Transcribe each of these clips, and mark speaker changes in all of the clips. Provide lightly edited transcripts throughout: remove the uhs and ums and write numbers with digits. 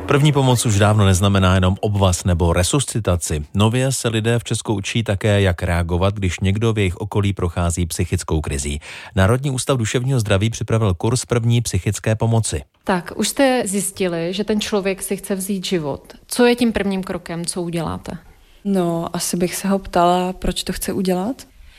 Speaker 1: První pomoc už dávno neznamená jenom obvaz nebo resuscitaci. Nově se lidé v Česku učí také, jak reagovat, když někdo v jejich okolí prochází psychickou krizí. Národní ústav duševního zdraví připravil kurz první psychické pomoci.
Speaker 2: Tak, už jste zjistili, že ten člověk si chce vzít život. Co je tím prvním krokem, co uděláte?
Speaker 3: No, asi bych se ho ptala, proč to chce udělat.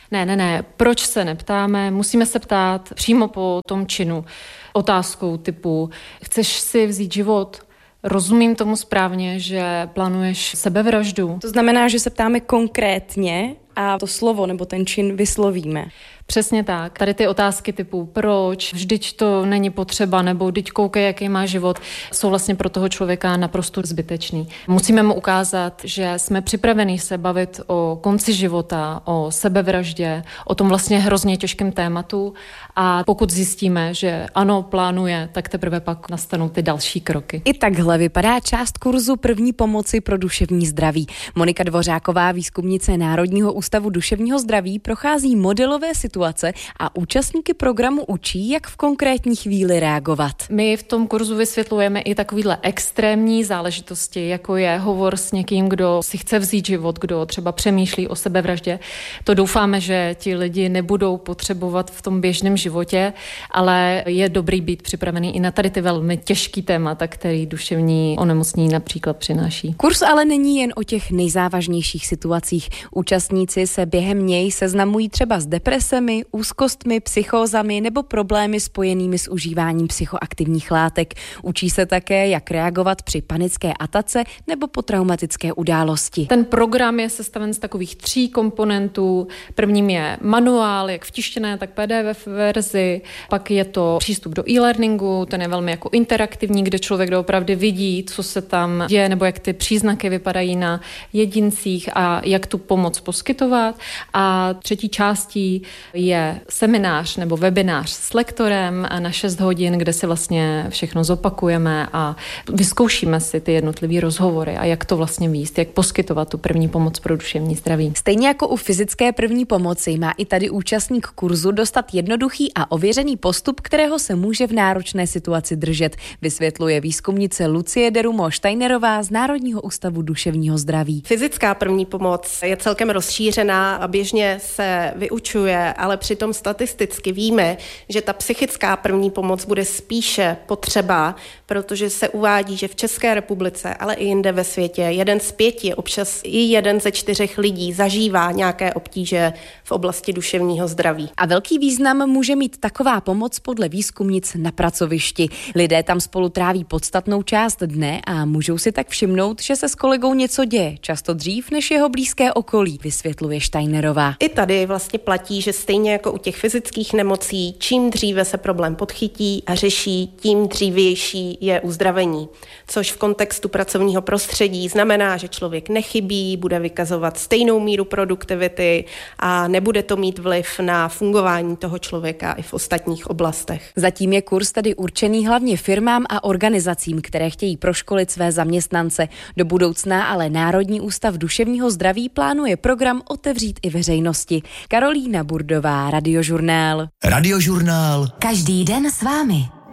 Speaker 2: Ne, proč se neptáme? Musíme se ptát přímo po tom činu. Otázkou typu, chceš si vzít život? Rozumím tomu správně, že plánuješ sebevraždu?
Speaker 3: To znamená, že se ptáme konkrétně a to slovo nebo ten čin vyslovíme.
Speaker 2: Přesně tak. Tady ty otázky typu proč, vždyť to není potřeba, nebo vždyť koukej, jaký má život, jsou vlastně pro toho člověka naprosto zbytečný. Musíme mu ukázat, že jsme připraveni se bavit o konci života, o sebevraždě, o tom vlastně hrozně těžkém tématu a pokud zjistíme, že ano, plánuje, tak teprve pak nastanou ty další kroky.
Speaker 4: I takhle vypadá část kurzu první pomoci pro duševní zdraví. Monika Dvořáková, výzkumnice Národního ústavu duševního zdraví, prochází modelové situace a účastníky programu učí, jak v konkrétní chvíli reagovat.
Speaker 2: My v tom kurzu vysvětlujeme i takovýhle extrémní záležitosti, jako je hovor s někým, kdo si chce vzít život, kdo třeba přemýšlí o sebevraždě. To doufáme, že ti lidi nebudou potřebovat v tom běžném životě, ale je dobrý být připravený i na tady ty velmi těžký témata, který duševní onemocnění například přináší.
Speaker 4: Kurz ale není jen o těch nejzávažnějších situacích. Účastníci se během něj seznamují třeba s depresemi, úzkostmi, psychózami nebo problémy spojenými s užíváním psychoaktivních látek. Učí se také, jak reagovat při panické atace nebo po traumatické události.
Speaker 2: Ten program je sestaven z takových 3 komponentů. Prvním je manuál, jak v tištěné, tak PDF verzi. Pak je to přístup do e-learningu, ten je velmi jako interaktivní, kde člověk doopravdy vidí, co se tam děje, nebo jak ty příznaky vypadají na jedincích a jak tu pomoc poskytovat. A třetí částí je seminář nebo webinář s lektorem na 6 hodin, kde si vlastně všechno zopakujeme a vyzkoušíme si ty jednotlivé rozhovory a jak to vlastně vést, jak poskytovat tu první pomoc pro duševní zdraví.
Speaker 4: Stejně jako u fyzické první pomoci má i tady účastník kurzu dostat jednoduchý a ověřený postup, kterého se může v náročné situaci držet, vysvětluje výzkumnice Lucie Derumo-Steinerová z Národního ústavu duševního zdraví.
Speaker 5: Fyzická první pomoc je celkem rozšířená a běžně se vyučuje, ale přitom statisticky víme, že ta psychická první pomoc bude spíše potřeba, protože se uvádí, že v České republice, ale i jinde ve světě, 1 z 5, občas i 1 ze 4 lidí zažívá nějaké obtíže v oblasti duševního zdraví.
Speaker 4: A velký význam může mít taková pomoc podle výzkumnic na pracovišti. Lidé tam spolu tráví podstatnou část dne a můžou si tak všimnout, že se s kolegou něco děje, často dřív než jeho blízké okolí, vysvětluje Steinerová.
Speaker 5: I tady vlastně platí, že stejně jako u těch fyzických nemocí, čím dříve se problém podchytí a řeší, tím dřívější je uzdravení. Což v kontextu pracovního prostředí znamená, že člověk nechybí, bude vykazovat stejnou míru produktivity a nebude to mít vliv na fungování toho člověka i v ostatních oblastech.
Speaker 4: Zatím je kurz tedy určený hlavně firmám a organizacím, které chtějí proškolit své zaměstnance. Do budoucna ale Národní ústav duševního zdraví plánuje program otevřít i veřejnosti. Karolína Burdová, Radiožurnál.
Speaker 6: Radiožurnál.
Speaker 7: Každý den s vámi.